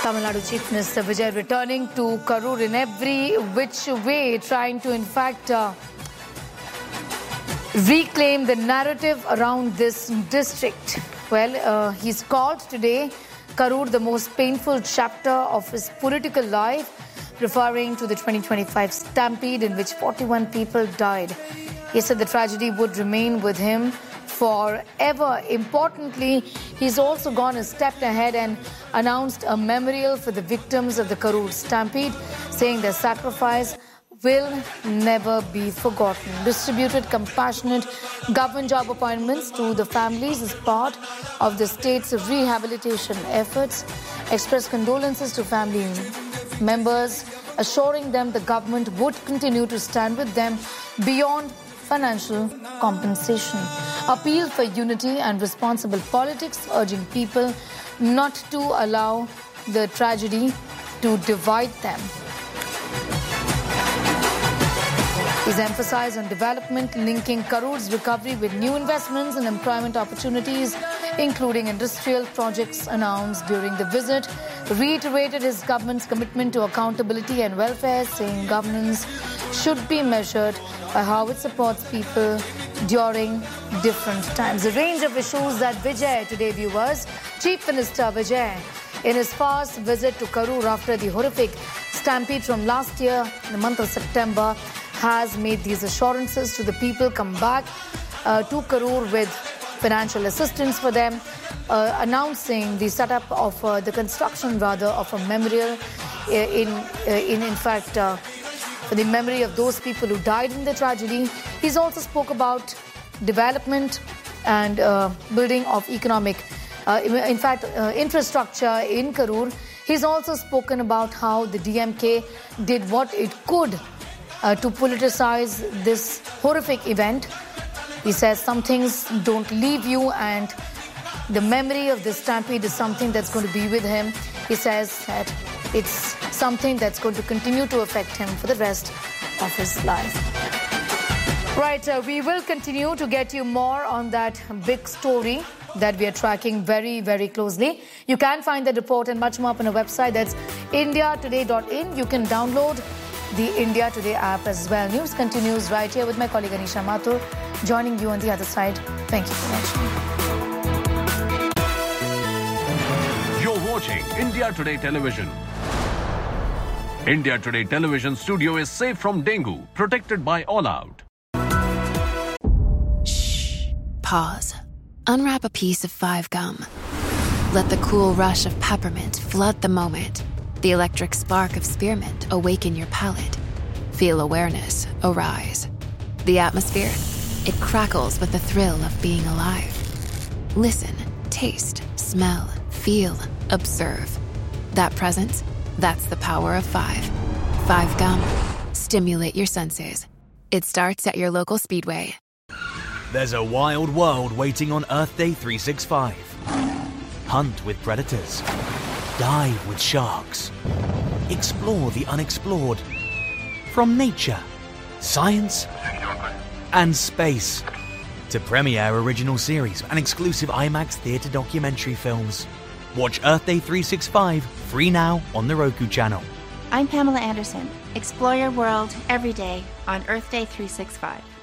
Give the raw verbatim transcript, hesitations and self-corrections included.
Tamil Nadu Chief Minister Vijay returning to Karur in every which way, trying to in fact uh, reclaim the narrative around this district. Well, uh, he's called today Karur the most painful chapter of his political life, referring to the twenty twenty-five stampede in which forty-one people died. He said the tragedy would remain with him forever. Importantly, he's also gone a step ahead and announced a memorial for the victims of the Karur stampede, saying their sacrifice will never be forgotten. Distributed compassionate government job appointments to the families as part of the state's rehabilitation efforts. Expressed condolences to family members, assuring them the government would continue to stand with them beyond financial compensation. Appeal for unity and responsible politics, urging people not to allow the tragedy to divide them. He's emphasized on development, linking Karur's recovery with new investments and employment opportunities, including industrial projects announced during the visit. Reiterated his government's commitment to accountability and welfare, saying governance should be measured by how it supports people during different times. A range of issues that Vijay today, viewers. Chief Minister Vijay, in his first visit to Karur after the horrific stampede from last year, in the month of September, has made these assurances to the people, come back uh, to Karur with financial assistance for them, uh, announcing the setup of uh, the construction rather of a memorial in, uh, in, in fact, uh, for the memory of those people who died in the tragedy. He's also spoke about development and uh, building of economic, uh, in fact, uh, infrastructure in Karur. He's also spoken about how the D M K did what it could uh, to politicize this horrific event. He says some things don't leave you, and the memory of this stampede is something that's going to be with him. He says that it's something that's going to continue to affect him for the rest of his life. Right, uh, we will continue to get you more on that big story that we are tracking very, very closely. You can find the report and much more up on our website. That's india today dot in. You can download the India Today app as well. News continues right here with my colleague Anisha Mathur, joining you on the other side. Thank you for watching. You're watching India Today Television. India Today Television studio is safe from dengue, protected by All Out. Shh. Pause. Unwrap a piece of Five Gum. Let the cool rush of peppermint flood the moment. The electric spark of spearmint awaken your palate. Feel awareness arise. The atmosphere, it crackles with the thrill of being alive. Listen, taste, smell, feel, observe. That presence, that's the power of five. Five Gum. Stimulate your senses. It starts at your local Speedway. There's a wild world waiting on Earth Day three sixty-five. Hunt with predators. Dive with sharks. Explore the unexplored. From nature, science, and space. To premiere original series and exclusive IMAX theatre documentary films. Watch Earth Day three sixty-five free now on the Roku channel. I'm Pamela Anderson. Explore your world every day on Earth Day three sixty-five.